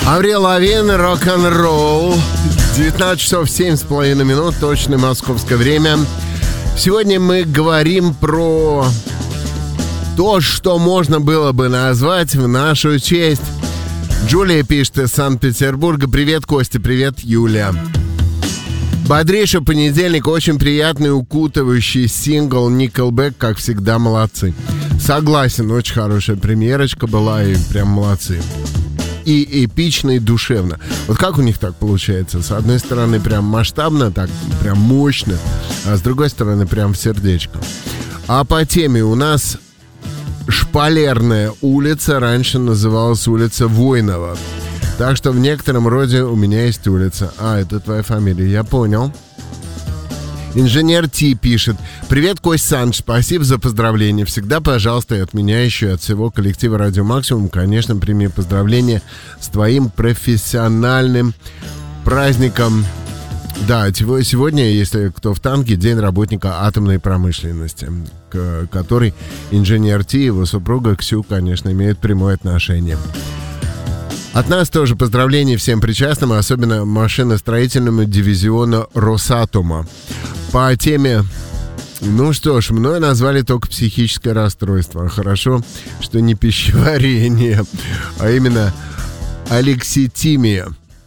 Аврил Лавин, рок-н-ролл. 19 часов 7,5 минут, точное московское время. Сегодня мы говорим про то, что можно было бы назвать в нашу честь. Джулия пишет из Санкт-Петербурга. Привет, Костя, привет, Юля. Бодрейший понедельник, очень приятный, укутывающий сингл Nickelback, как всегда, молодцы. Согласен, очень хорошая премьерочка была, и прям молодцы. И эпично, и душевно. Вот как у них так получается? С одной стороны, прям масштабно, так прям мощно, а с другой стороны, прям в сердечко. А по теме у нас Шпалерная улица, раньше называлась улица Войнова. Так что в некотором роде у меня есть улица. А, это твоя фамилия, я понял. Инженер Ти пишет. Привет, Кость Саныч, спасибо за поздравления. Всегда, пожалуйста, и от меня еще, и от всего коллектива Радио Максимум, конечно, прими поздравления с твоим профессиональным праздником. Да, сегодня, если кто в танке, День работника атомной промышленности, к которой инженер Ти и его супруга Ксю, конечно, имеют прямое отношение. От нас тоже поздравления всем причастным, особенно машиностроительному дивизиону Росатома. По теме, ну что ж, мной назвали только психическое расстройство. Хорошо, что не пищеварение, а именно алекситимия.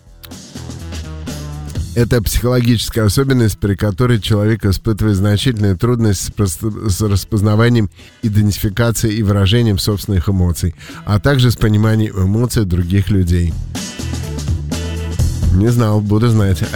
Это психологическая особенность, при которой человек испытывает значительные трудности с распознаванием, идентификацией и выражением собственных эмоций, а также с пониманием эмоций других людей. Не знал, буду знать.